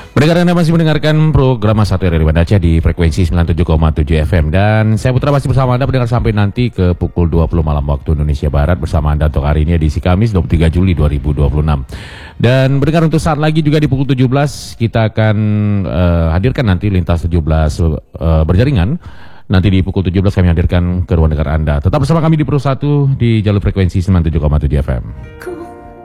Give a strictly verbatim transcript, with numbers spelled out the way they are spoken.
Pendengar, Anda masih mendengarkan program Satu R R I Banda Aceh di frekuensi sembilan puluh tujuh koma tujuh F M. Dan saya Putra masih bersama Anda pendengar sampai nanti ke pukul dua puluh malam waktu Indonesia Barat bersama Anda untuk hari ini edisi Kamis dua puluh tiga Juli dua ribu dua puluh enam. Dan pendengar, untuk saat lagi juga di pukul tujuh belas kita akan uh, hadirkan nanti Lintas tujuh belas uh, berjaringan. Nanti di pukul tujuh belas kami hadirkan ke ruang dengar Anda. Tetap bersama kami di Pro satu di jalur frekuensi sembilan puluh tujuh koma tujuh F M.